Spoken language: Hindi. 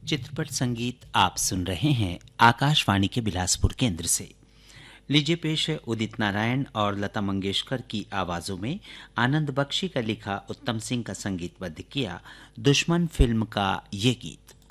चित्रपट संगीत आप सुन रहे हैं आकाशवाणी के बिलासपुर केंद्र से। लीजिए पेश है उदित नारायण और लता मंगेशकर की आवाजों में आनंद बख्शी का लिखा, उत्तम सिंह का संगीतबद्ध किया दुश्मन फिल्म का ये गीत।